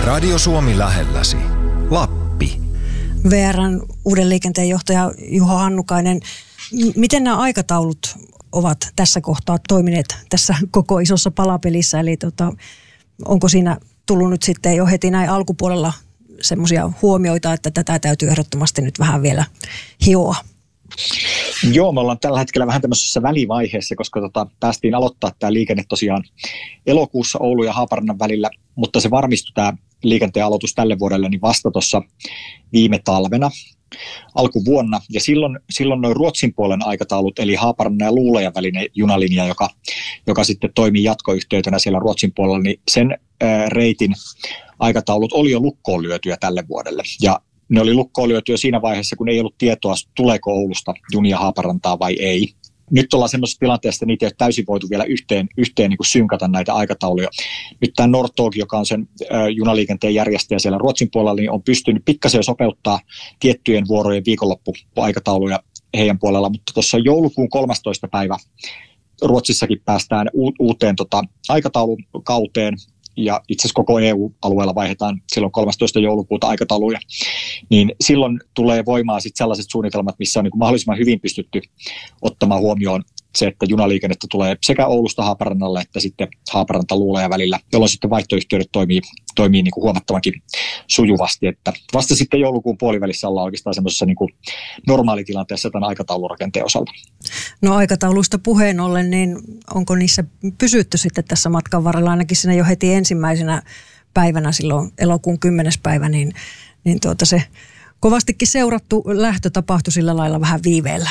Radio Suomi lähelläsi. Lappi. VR:n uuden liikenteen johtaja Juho Hannukainen. Miten nämä aikataulut ovat tässä kohtaa toimineet tässä koko isossa palapelissä? Eli onko siinä tullut nyt sitten jo heti näin alkupuolella semmoisia huomioita, että tätä täytyy ehdottomasti nyt vähän vielä hioa? Joo, me ollaan tällä hetkellä vähän tämmöisessä välivaiheessa, koska päästiin aloittaa tämä liikenne tosiaan elokuussa Oulun ja Haaparannan välillä, mutta se varmistui tämä liikenteen aloitus tälle vuodelle niin vasta tuossa viime talvena alkuvuonna. Ja silloin noin Ruotsin puolen aikataulut, eli Haaparannan ja Luulajan välinen junalinja, joka sitten toimii jatkoyhteytenä siellä Ruotsin puolella, niin sen reitin aikataulut oli jo lukkoon lyötyjä tälle vuodelle. Ja ne oli lukkoon lyötyä siinä vaiheessa, kun ei ollut tietoa, tuleeko Oulusta junia Haaparantaa vai ei. Nyt ollaan semmoisessa tilanteessa, että niitä ei ole täysin voitu vielä yhteen niin kuin synkata näitä aikatauluja. Nyt tämä Nordtåg, joka on sen junaliikenteen järjestäjä siellä Ruotsin puolella, niin on pystynyt pikkasen sopeuttaa tiettyjen vuorojen viikonloppuaikatauluja heidän puolella, mutta tuossa joulukuun 13. päivä Ruotsissakin päästään uuteen aikataulukauteen, ja itse asiassa koko EU-alueella vaihdetaan silloin 13. joulukuuta aikatauluja, niin silloin tulee voimaan sitten sellaiset suunnitelmat, missä on niin kuin mahdollisimman hyvin pystytty ottamaan huomioon se, että junaliikennettä tulee sekä Oulusta Haaparannalle että sitten Haaparanta-Luulajan välillä, jolloin sitten vaihtoyhteydet toimii niin kuin huomattavankin sujuvasti. Että vasta sitten joulukuun puolivälissä ollaan oikeastaan semmoisessa niin kuin normaalitilanteessa tämän aikataulurakenteen osalta. No aikatauluista puheen ollen, niin onko niissä pysytty sitten tässä matkan varrella ainakin siinä jo heti ensimmäisenä päivänä silloin elokuun 10. päivä, niin se kovastikin seurattu lähtö tapahtui sillä lailla vähän viiveellä?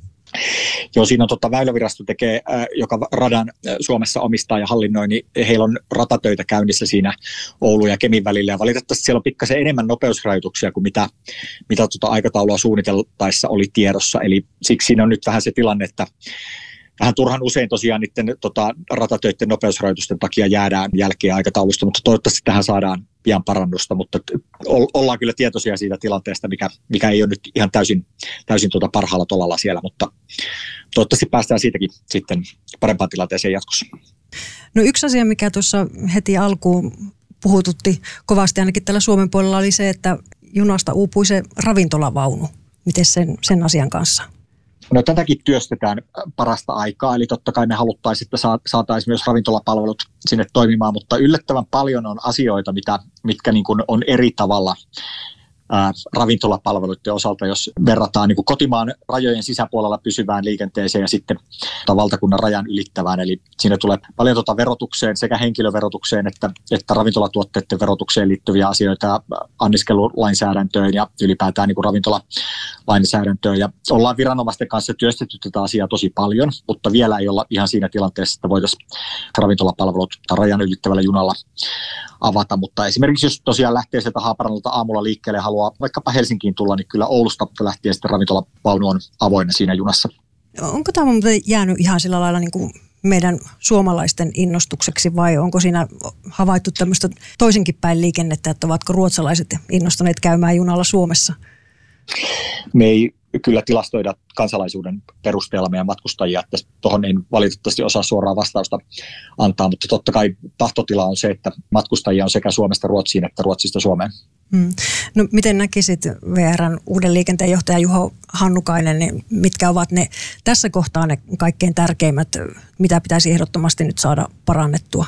Joo, siinä on Väylävirasto tekee, joka radan Suomessa omistaa ja hallinnoi, niin heillä on ratatöitä käynnissä siinä Oulun ja Kemin välillä. Ja valitettavasti siellä on pikkasen enemmän nopeusrajoituksia kuin mitä aikataulua suunniteltaessa oli tiedossa. Eli siksi siinä on nyt vähän se tilanne, että vähän turhan usein tosiaan niiden ratatöiden nopeusrajoitusten takia jäädään jälkeen aikataulusta, mutta toivottavasti tähän saadaan pian parannusta, mutta ollaan kyllä tietoisia siitä tilanteesta, mikä ei ole nyt ihan täysin parhaalla tolalla siellä, mutta toivottavasti päästään siitäkin sitten parempaan tilanteeseen jatkossa. No yksi asia, mikä tuossa heti alkuun puhututti kovasti ainakin tällä Suomen puolella oli se, että junasta uupui se ravintolavaunu. Miten sen asian kanssa? No tätäkin työstetään parasta aikaa, eli totta kai me haluttaisiin, että saataisiin myös ravintolapalvelut sinne toimimaan, mutta yllättävän paljon on asioita, mitkä niin kuin on eri tavalla ravintolapalveluiden osalta, jos verrataan niin kuin kotimaan rajojen sisäpuolella pysyvään liikenteeseen ja sitten valtakunnan rajan ylittävään. Eli siinä tulee paljon verotukseen, sekä henkilöverotukseen että ravintolatuotteiden verotukseen liittyviä asioita ja anniskelulainsäädäntöön ja ylipäätään niin kuin ravintolalainsäädäntöön. Ja ollaan viranomaisten kanssa työstetty tätä asiaa tosi paljon, mutta vielä ei olla ihan siinä tilanteessa, että voitaisiin ravintolapalvelut rajan ylittävällä junalla avata, mutta esimerkiksi jos tosiaan lähtee sieltä Haaparannalta aamulla liikkeelle ja haluaa vaikkapa Helsinkiin tulla, niin kyllä Oulusta lähtien sitten ravintolavaunu on avoinna siinä junassa. Onko tämä jäänyt ihan sillä lailla niin kuin meidän suomalaisten innostukseksi vai onko siinä havaittu tämmöistä toisinkin päin liikennettä, että ovatko ruotsalaiset innostuneet käymään junalla Suomessa? Me ei kyllä tilastoida kansalaisuuden perusteella meidän matkustajia, että tuohon ei valitettavasti osaa suoraa vastausta antaa, mutta totta kai tahtotila on se, että matkustajia on sekä Suomesta Ruotsiin että Ruotsista Suomeen. No miten näkisit VR:n uuden liikenteen johtaja Juho Hannukainen, niin mitkä ovat ne tässä kohtaa ne kaikkein tärkeimmät, mitä pitäisi ehdottomasti nyt saada parannettua?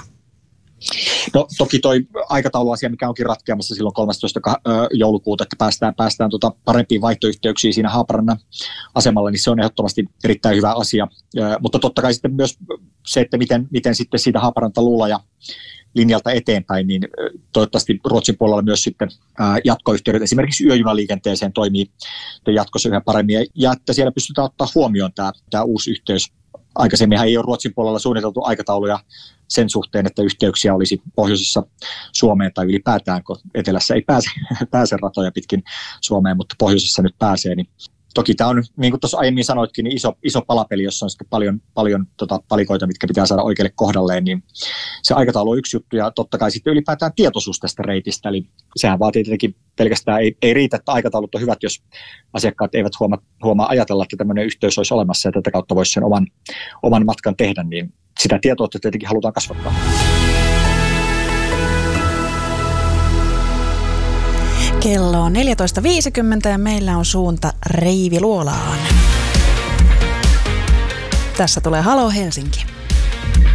No toki toi aikatauluasia, mikä onkin ratkeamassa silloin 13. joulukuuta, että päästään parempiin vaihtoyhteyksiin siinä Haaparannan asemalla, niin se on ehdottomasti erittäin hyvä asia. Mutta totta kai sitten myös se, että miten sitten siitä Haaparanta-Luulaja linjalta eteenpäin, niin toivottavasti Ruotsin puolella myös sitten jatkoyhteydet esimerkiksi yöjunaliikenteeseen toimii jatkossa yhä paremmin ja että siellä pystytään ottaa huomioon tämä uusi yhteys. Aikaisemminhan ei ole Ruotsin puolella suunniteltu aikatauluja sen suhteen, että yhteyksiä olisi pohjoisessa Suomeen tai ylipäätään, kun etelässä ei pääse ratoja pitkin Suomeen, mutta pohjoisessa nyt pääsee. Niin toki tämä on, niin kuin tuossa aiemmin sanoitkin, niin iso palapeli, jossa on sitten paljon palikoita, mitkä pitää saada oikealle kohdalleen, niin se aikataulu on yksi juttu ja totta kai sitten ylipäätään tietoisuus tästä reitistä, eli sehän vaatii tietenkin pelkästään, ei riitä, että aikataulut on hyvät, jos asiakkaat eivät huomaa ajatella, että tämmöinen yhteys olisi olemassa ja tätä kautta voisi sen oman matkan tehdä, niin sitä tietoutta tietenkin halutaan kasvattaa. Kello on 14.50 ja meillä on suunta Reiviluolaan. Tässä tulee Halo Helsinki.